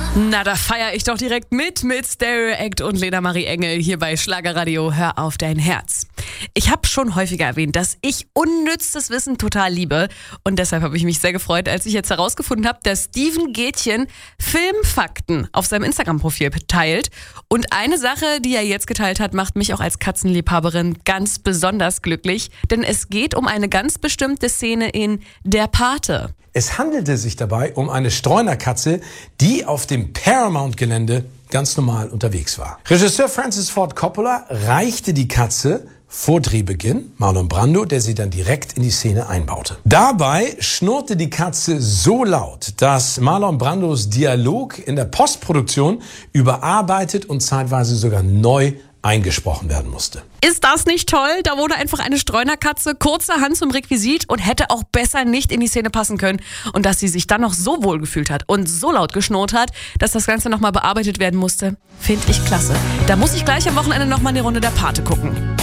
Na, da feiere ich doch direkt mit Stereo Act und Lena Marie Engel hier bei Schlagerradio. Hör auf dein Herz. Ich habe schon häufiger erwähnt, dass ich unnützes Wissen total liebe. Und deshalb habe ich mich sehr gefreut, als ich jetzt herausgefunden habe, dass Steven Gätchen Filmfakten auf seinem Instagram-Profil teilt. Und eine Sache, die er jetzt geteilt hat, macht mich auch als Katzenliebhaberin ganz besonders glücklich. Denn es geht um eine ganz bestimmte Szene in Der Pate. Es handelte sich dabei um eine Streunerkatze, die auf dem Paramount-Gelände ganz normal unterwegs war. Regisseur Francis Ford Coppola reichte die Katze vor Drehbeginn Marlon Brando, der sie dann direkt in die Szene einbaute. Dabei schnurrte die Katze so laut, dass Marlon Brandos Dialog in der Postproduktion überarbeitet und zeitweise sogar neu eingesprochen werden musste. Ist das nicht toll? Da wurde einfach eine Streunerkatze kurzerhand zum Requisit und hätte auch besser nicht in die Szene passen können. Und dass sie sich dann noch so wohl gefühlt hat und so laut geschnurrt hat, dass das Ganze nochmal bearbeitet werden musste, finde ich klasse. Da muss ich gleich am Wochenende nochmal eine Runde Der Pate gucken.